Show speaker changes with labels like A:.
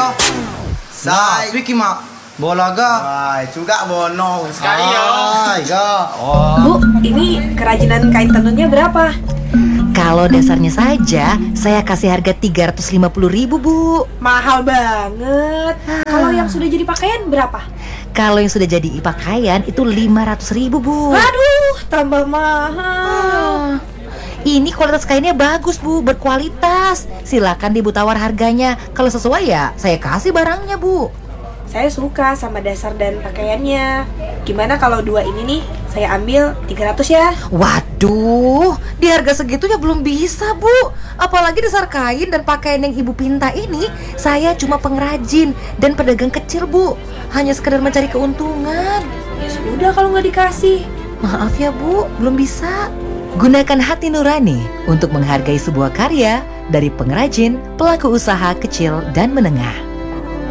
A: yo. Sai. Piki mak. Bola ga.
B: Wah, juga bono sekali yo.
A: Ga.
C: Bu, ini kerajinan kain tenunnya berapa?
D: Kalau dasarnya saja, saya kasih harga 350.000, Bu.
C: Mahal banget. Kalau yang sudah jadi pakaian berapa?
D: Kalau yang sudah jadi pakaian itu 500.000, Bu.
C: Aduh, tambah mahal.
D: Ini kualitas kainnya bagus, Bu, berkualitas. Silakan Ibu tawar harganya. Kalau sesuai ya, saya kasih barangnya, Bu.
C: Saya suka sama dasar dan pakaiannya. Gimana kalau dua ini nih, saya ambil 300 ya?
D: Waduh, di harga segitunya belum bisa, Bu. Apalagi dasar kain dan pakaian yang Ibu pinta ini, saya cuma pengrajin dan pedagang kecil, Bu. Hanya sekedar mencari keuntungan.
C: Ya sudah kalau nggak dikasih.
D: Maaf ya, Bu, belum bisa. Gunakan hati nurani untuk menghargai sebuah karya dari pengrajin, pelaku usaha kecil dan menengah.